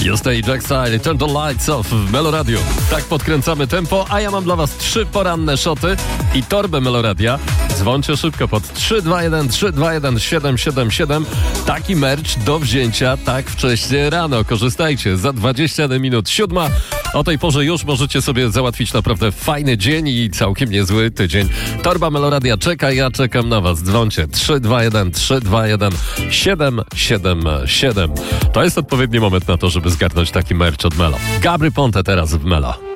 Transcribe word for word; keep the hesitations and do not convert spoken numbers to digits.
Jest Jack Style, Turn the Lights Off w Meloradio. Tak podkręcamy tempo, a ja mam dla was trzy poranne szoty i torbę Meloradia. Dzwońcie szybko pod trzy dwa jeden trzy dwa jeden siedem siedem siedem. Taki merch do wzięcia tak wcześnie rano. Korzystajcie, za dwadzieścia minut siódma. O tej porze już możecie sobie załatwić naprawdę fajny dzień i całkiem niezły tydzień. Torba Meloradia czeka, ja czekam na was. Dzwońcie trzy dwa jeden trzy dwa jeden siedem siedem siedem. To jest odpowiedni moment na to, żeby zgarnąć taki merch od Melo. Gabry Ponte teraz w Melo.